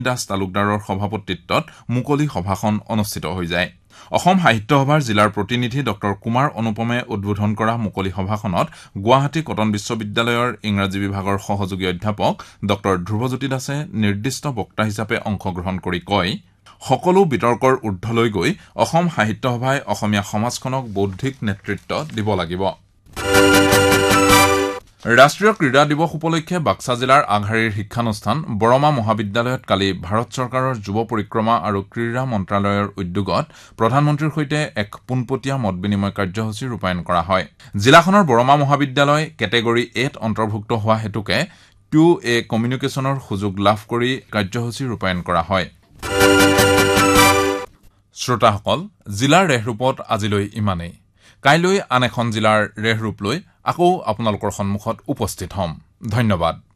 দাস তালুকদাৰৰ সভাপতিত্বত মুকলি সভাখন অনুষ্ঠিত হৈ যায় অসম সাহিত্য সভাৰ জিলাৰ প্ৰতিনিধি ডক্টৰ কুমাৰ অনুপমে উদ্বোধন কৰা মুকলি সভাখনত গুৱাহাটী কটন বিশ্ববিদ্যালয়ৰ ইংৰাজী বিভাগৰ সহযোগী অধ্যাপক ডক্টৰ ধ্ৰুৱজ্যোতি দাসে নিৰ্দিষ্ট বক্তা হিচাপে অংশগ্ৰহণ কৰি কয় সকলো বিতৰ্কৰ ঊৰ্ধলৈ গৈ অসম সাহিত্য সভাই অসমীয়া সমাজখনক বৌদ্ধিক নেতৃত্ব দিব লাগিব ৰাষ্ট্ৰীয় ক্ৰীড়া দিৱস উপলক্ষে বাক্সা জিলাৰ আগশাৰীৰ শিক্ষানুষ্ঠান বৰমা মহাবিদ্যালয়ত কালি ভাৰত চৰকাৰৰ যুৱ পৰিক্ৰমা আৰু ক্ৰীড়া মন্ত্ৰালয়ৰ উদ্যোগত প্ৰধানমন্ত্ৰীৰ সৈতে এক পোনপটীয়া মত বিনিময় কাৰ্যসূচী ৰূপায়ণ কৰা হয় জিলাখনৰ বৰমা মহাবিদ্যালয় কেটেগৰী 8 অন্তৰ্ভুক্ত হোৱা হেতুকে 2A কমিউনিকেশ্যনৰ সুযোগ লাভ কৰি কাৰ্যসূচী ৰূপায়ণ কৰা হয় শ্ৰোতাসকল জিলাৰ ৰেহৰূপত আজিলৈ ইমানেই কাইলৈ আন এখন জিলাৰ ৰেহৰূপ লৈ আকৌ আপোনালোকৰ সন্মুখত উপস্থিত হ'ম ধন্যবাদ